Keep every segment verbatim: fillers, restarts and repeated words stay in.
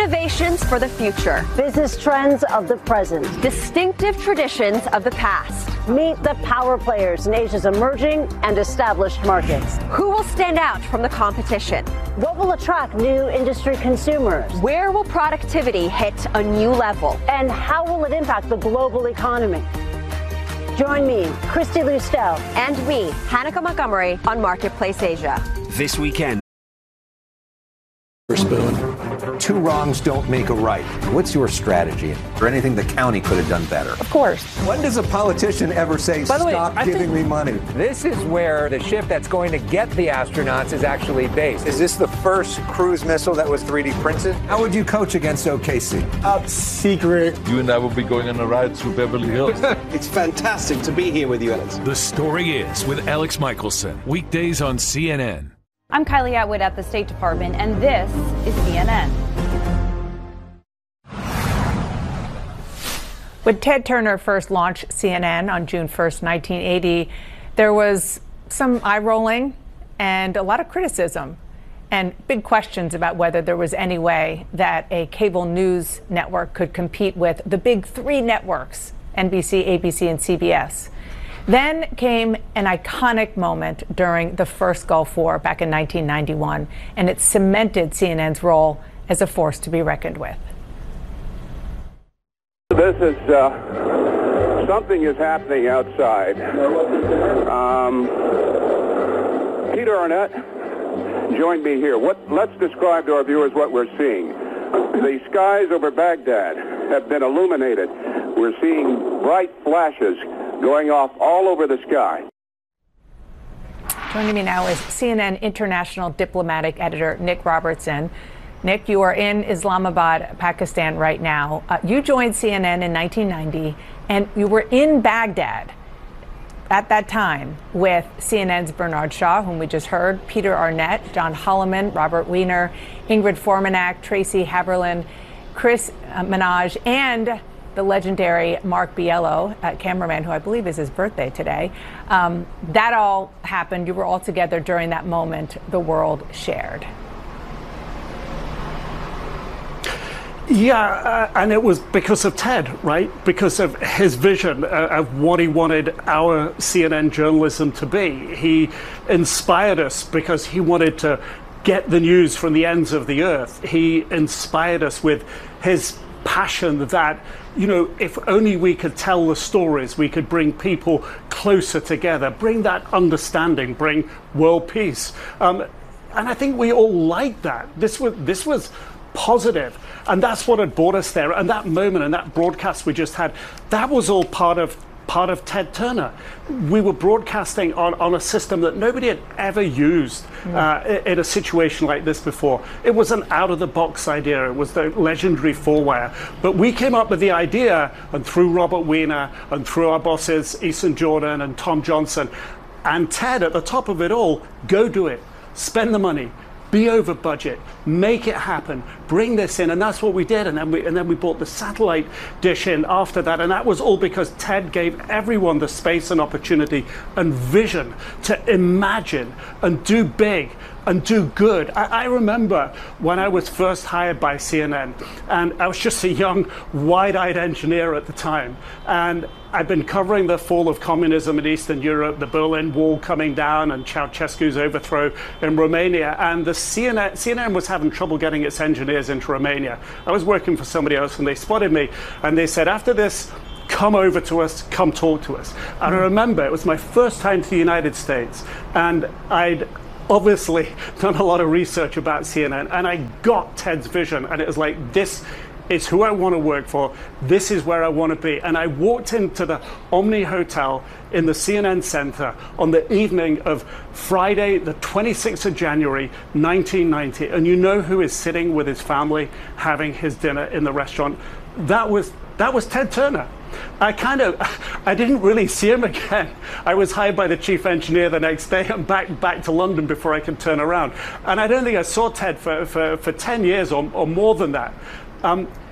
Innovations for the future. Business trends of the present. Distinctive traditions of the past. Meet the power players in Asia's emerging and established markets. Who will stand out from the competition? What will attract new industry consumers? Where will productivity hit a new level? And how will it impact the global economy? Join me, Christy Lustel. And me, Hanneke Montgomery, on Marketplace Asia. This weekend. Spoon. Two wrongs don't make a right. What's your strategy? Or anything the county could have done better? Of course. When does a politician ever say, By the way, stop I giving think me money? This is where the ship that's going to get the astronauts is actually based. Is this the first cruise missile that was three D printed? How would you coach against O K C? Top secret. You and I will be going on a ride through Beverly Hills. It's fantastic to be here with you, Alex. The Story Is with Alex Michelson. Weekdays on C N N. I'm Kylie Atwood at the State Department, and this is C N N. When Ted Turner first launched C N N on June first, nineteen eighty, there was some eye-rolling and a lot of criticism and big questions about whether there was any way that a cable news network could compete with the big three networks, N B C, A B C, and C B S. Then came an iconic moment during the first Gulf War back in nineteen ninety-one, and it cemented C N N's role as a force to be reckoned with. This is, uh, something is happening outside. Um, Peter Arnett joined me here. What, let's describe to our viewers what we're seeing. The skies over Baghdad have been illuminated. We're seeing bright flashes going off all over the sky. Joining me now is C N N international diplomatic editor Nick Robertson. Nick, you are in Islamabad, Pakistan right now. Uh, you joined C N N in nineteen ninety, and you were in Baghdad at that time with C N N's Bernard Shaw, whom we just heard, Peter Arnett, John Holloman, Robert Wiener, Ingrid Formanak, Tracy Haberlin, Chris uh, Minaj, and the legendary Mark Biello, uh, cameraman, who I believe is his birthday today. Um, that all happened. You were all together during that moment the world shared. Yeah, uh, and it was because of Ted, right? Because of his vision uh, of what he wanted our C N N journalism to be. He inspired us because he wanted to get the news from the ends of the earth. He inspired us with his passion that, you know, if only we could tell the stories, we could bring people closer together, bring that understanding, bring world peace. Um, and I think we all liked that. This was, this was positive. And that's what had brought us there. And that moment and that broadcast we just had, that was all part of part of Ted Turner. We were broadcasting on, on a system that nobody had ever used uh, in a situation like this before. It was an out-of-the-box idea. It was the legendary four-wire. But we came up with the idea, and through Robert Wiener, and through our bosses, Eason Jordan and Tom Johnson, and Ted at the top of it all, go do it. Spend the money. Be over budget, make it happen, bring this in, and that's what we did. And then we and then we bought the satellite dish in after that, and that was all because Ted gave everyone the space and opportunity and vision to imagine and do big and do good. I, I remember when I was first hired by C N N, and I was just a young, wide-eyed engineer at the time, and I've been covering the fall of communism in Eastern Europe, the Berlin Wall coming down, and Ceausescu's overthrow in Romania. And the C N N, C N N was having trouble getting its engineers into Romania. I was working for somebody else, and they spotted me, and they said, after this, come over to us, come talk to us. And I remember it was my first time to the United States, and I'd obviously done a lot of research about C N N, and I got Ted's vision, and it was like, this is who I want to work for. This is where I want to be. And I walked into the Omni Hotel in the C N N Center on the evening of Friday, the twenty-sixth of January, nineteen ninety. And you know who is sitting with his family having his dinner in the restaurant? That was that was Ted Turner. I kind of, I didn't really see him again. I was hired by the chief engineer the next day and back back to London before I could turn around. And I don't think I saw Ted for, for, for ten years or, or more than that. Um,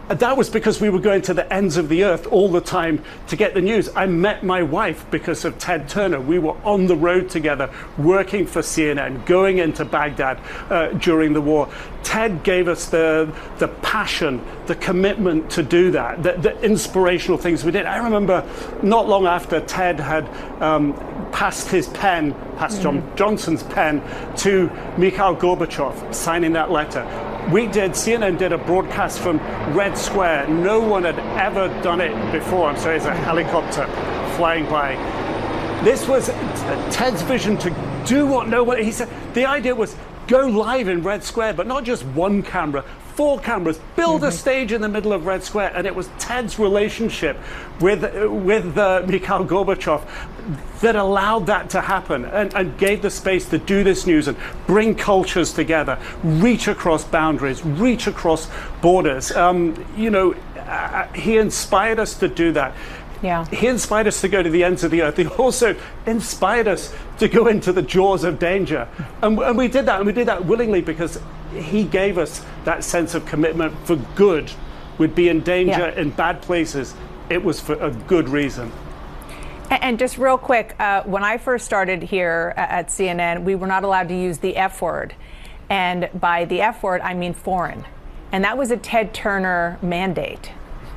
that was because we were going to the ends of the earth all the time to get the news. I met my wife because of Ted Turner. We were on the road together, working for C N N, going into Baghdad uh, during the war. Ted gave us the the passion, the commitment to do that, the, the inspirational things we did. I remember not long after Ted had um, passed his pen, passed John Johnson's pen to Mikhail Gorbachev, signing that letter. We did, C N N did a broadcast from Red Square. No one had ever done it before. I'm sorry, it's a helicopter flying by. This was Ted's vision to do what no one, he said, the idea was go live in Red Square, but not just one camera, four cameras, build mm-hmm. a stage in the middle of Red Square. And it was Ted's relationship with, with uh, Mikhail Gorbachev that allowed that to happen and, and gave the space to do this news and bring cultures together, reach across boundaries, reach across borders. Um, you know, uh, he inspired us to do that. Yeah. He inspired us to go to the ends of the earth. He also inspired us to go into the jaws of danger. And, and we did that, and we did that willingly because he gave us that sense of commitment for good. We'd be in danger yeah. in bad places. It was for a good reason. And, and just real quick, uh, when I first started here at C N N, we were not allowed to use the F word. And by the F word, I mean foreign. And that was a Ted Turner mandate.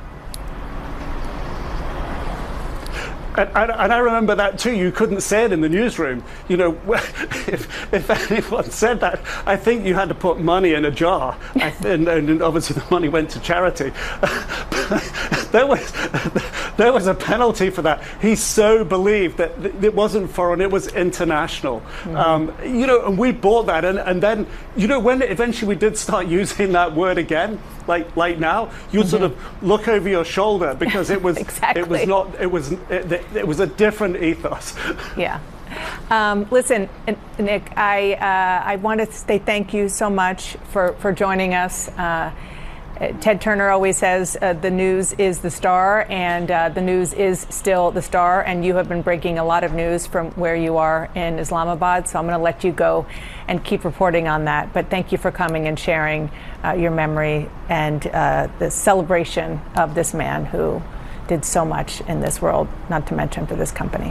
And, and, and I remember that too. You couldn't say it in the newsroom. You know, if, if anyone said that, I think you had to put money in a jar, and, and obviously the money went to charity. there was there was a penalty for that. He so believed that it wasn't foreign; it was international. Mm-hmm. um, you know, and we bought that, and, and then you know when eventually we did start using that word again, like like now, you mm-hmm. sort of look over your shoulder because it was exactly. it was not it was. It, It was a different ethos. Yeah. Um, listen, Nick, I uh, I want to say thank you so much for, for joining us. Uh, Ted Turner always says uh, the news is the star, and uh, the news is still the star, and you have been breaking a lot of news from where you are in Islamabad, so I'm going to let you go and keep reporting on that. But thank you for coming and sharing uh, your memory and uh, the celebration of this man who did so much in this world, not to mention for this company.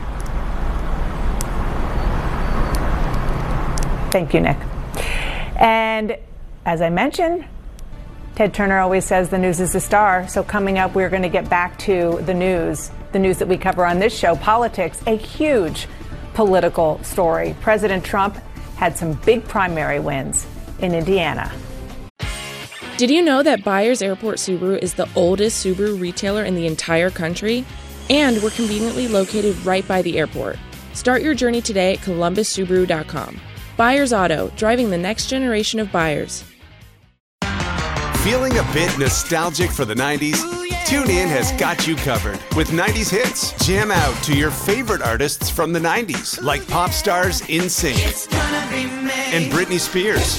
Thank you, Nick. And as I mentioned, Ted Turner always says the news is the star. So coming up, we're going to get back to the news, the news that we cover on this show, politics, a huge political story. President Trump had some big primary wins in Indiana. Did you know that Byers Airport Subaru is the oldest Subaru retailer in the entire country? And we're conveniently located right by the airport. Start your journey today at columbus subaru dot com. Byers Auto, driving the next generation of buyers. Feeling a bit nostalgic for the nineties? TuneIn has got you covered with nineties hits. Jam out to your favorite artists from the nineties, like pop stars NSYNC and Britney Spears.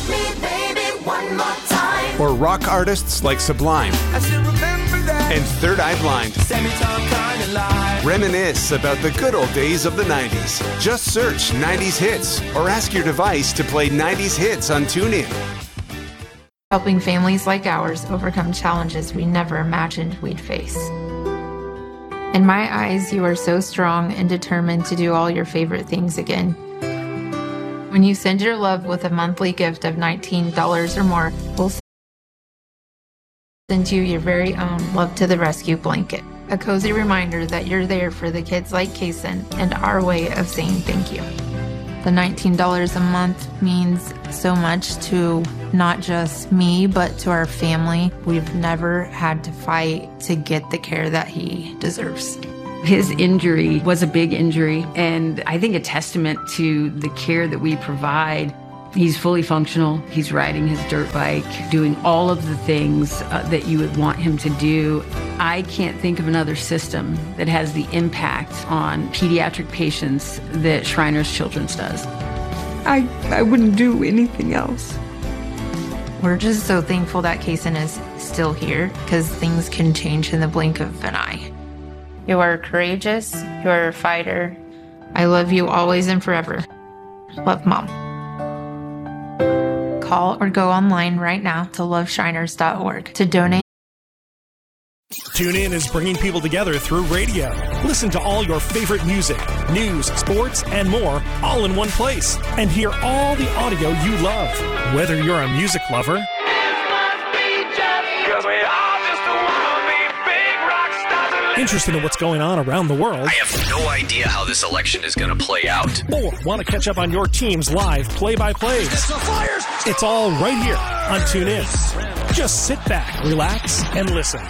Or rock artists like Sublime and Third Eye Blind. Reminisce about the good old days of the nineties. Just search nineties hits or ask your device to play nineties hits on TuneIn. Helping families like ours overcome challenges we never imagined we'd face. In my eyes, you are so strong and determined to do all your favorite things again. When you send your love with a monthly gift of nineteen dollars or more, we'll send you your very own Love to the Rescue blanket. A cozy reminder that you're there for the kids like Kason and our way of saying thank you. The nineteen dollars a month means so much to not just me, but to our family. We've never had to fight to get the care that he deserves. His injury was a big injury, and I think a testament to the care that we provide. He's fully functional. He's riding his dirt bike, doing all of the things uh, that you would want him to do. I can't think of another system that has the impact on pediatric patients that Shriners Children's does. I, I wouldn't do anything else. We're just so thankful that Kason is still here, because things can change in the blink of an eye. You are courageous. You are a fighter. I love you always and forever. Love, Mom. Call or go online right now to love shiners dot org to donate TuneIn is bringing people together through radio. Listen to all your favorite music, news, sports, and more all in one place. And hear all the audio you love. Whether you're a music lover, interested in what's going on around the world, I have no idea how this election is going to play out, or want to catch up on your team's live play-by-plays, it's all right here on TuneIn. Just sit back, relax, and listen.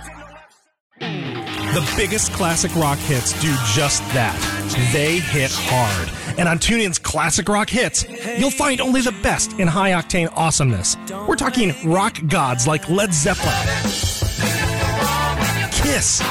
The biggest classic rock hits do just that. They hit hard. And on TuneIn's Classic Rock Hits, you'll find only the best in high-octane awesomeness. We're talking rock gods like Led Zeppelin, Kiss,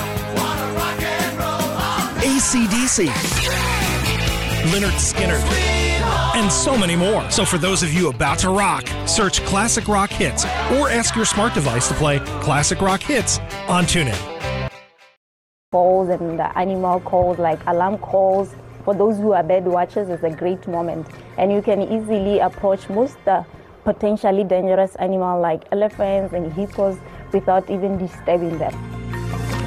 A C D C, Lynyrd Skynyrd, and so many more. So for those of you about to rock, search Classic Rock Hits or ask your smart device to play Classic Rock Hits on TuneIn. Calls and the animal calls like alarm calls. For those who are bird watchers, it's a great moment. And you can easily approach most uh, potentially dangerous animals like elephants and hippos without even disturbing them.